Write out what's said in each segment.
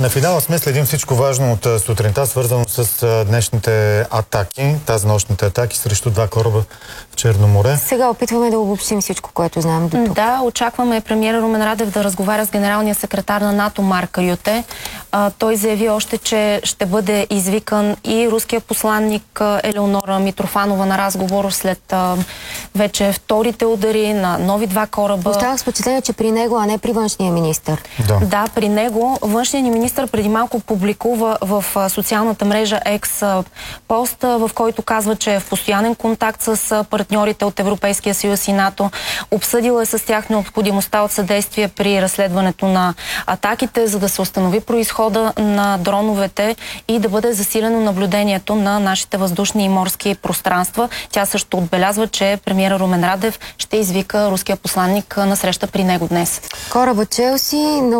На финала сме следим всичко важно от сутринта, свързано с днешните атаки, тази нощните атаки срещу два кораба в Черно море. Сега опитваме да обобщим всичко, което знаем до тук. Да, очакваме премиера Румен Радев да разговаря с генералния секретар на НАТО Марк Рюте. Той заяви още, че ще бъде извикан и руския посланник Елеонора Митрофанова на разговор след вече вторите удари на нови два кораба. Оставах с впечатление, че при него, а не при външния министър. Да, при него. Външният ни министър преди малко публикува в социалната мрежа X пост, в който казва, че е в постоянен контакт с партньорите от Европейския съюз и НАТО. Обсъдила е с тях необходимостта от съдействие при разследването на атаките, за да се установи произхода на дроновете и да бъде засилено наблюдението на нашите въздушни и морски пространства. Тя също отбелязва, че премиера Румен Радев ще извика руския посланник на среща при него днес. Кораба Челси на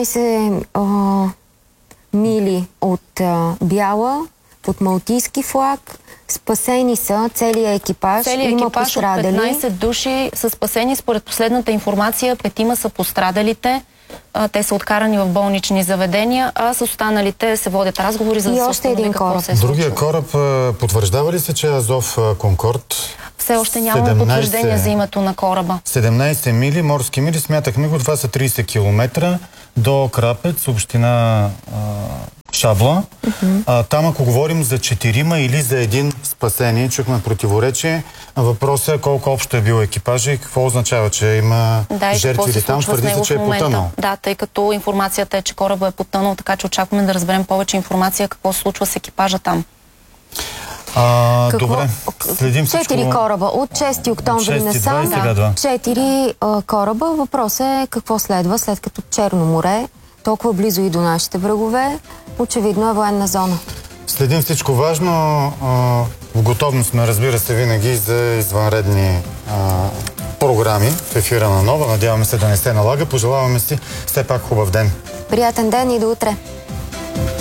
18 мили от Бяла, под малтийски флаг. Спасени са целият екипаж. Целият екипаж от 15 души са спасени. Според последната информация, 5 са пострадалите. Те са откарани в болнични заведения, а с останалите се водят разговори за да се установи какво се е случило. Другия кораб потвърждава ли се, че е Азов Конкорд? Все още нямаме потвърждение за името на кораба. 17 мили, морски мили, смятахме го, това са 30 км до Крапец, община Шабла. Там, ако говорим за 4 или за един спасени, чухме противоречие. Въпросът е колко общо е бил екипажа и какво означава, че има жертви или там. Твърди се, че е потънал. Да, тъй като информацията е, че корабът е потънал, така че очакваме да разберем повече информация какво се случва с екипажа там. Добре, следим всичко. 4 кораба от 6 октомври насам. 4 кораба. Въпросът е какво следва, след като Черно море, толкова близо и до нашите брегове, очевидно е военна зона. Следим всичко важно. В готовност сме, разбира се, винаги за извънредни програми в ефира на Нова. Надяваме се да не се налага. Пожелаваме си все пак хубав ден. Приятен ден и до утре.